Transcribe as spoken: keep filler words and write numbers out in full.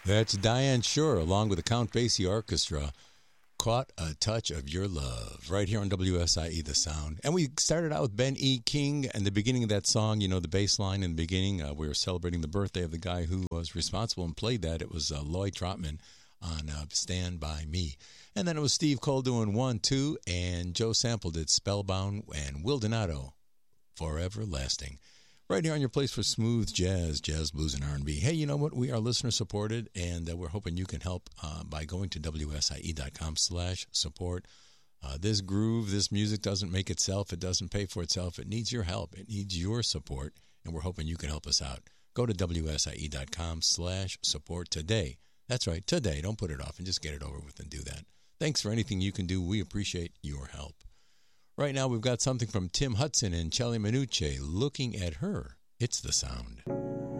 That's Diane Shore, along with the Count Basie Orchestra. Caught a Touch of Your Love, right here on W S I E, The Sound. And we started out with Ben E. King, and the beginning of that song, you know, the bass line in the beginning, uh, we were celebrating the birthday of the guy who was responsible and played that. It was uh, Lloyd Trotman on uh, Stand By Me. And then it was Steve Cole doing one, two, and Joe Sample did Spellbound, and Will Donato, Forever Lasting. Right here on your place for smooth jazz, jazz, blues, and R and B. Hey, you know what? We are listener-supported, and uh, we're hoping you can help uh, by going to W S I E dot com slash support. Uh, this groove, this music doesn't make itself. It doesn't pay for itself. It needs your help. It needs your support, and we're hoping you can help us out. Go to W S I E dot com slash support today. That's right, today. Don't put it off and just get it over with and do that. Thanks for anything you can do. We appreciate your help. Right now, we've got something from Tim Hudson and Charlie Minucci, Looking at Her. It's The Sound.